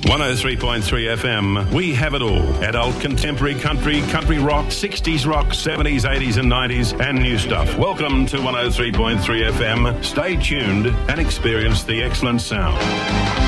103.3 FM. We have it all. Adult, contemporary, country, country rock, 60s rock, 70s, 80s and 90s, and new stuff. Welcome to 103.3 FM. Stay tuned and experience the excellent sound.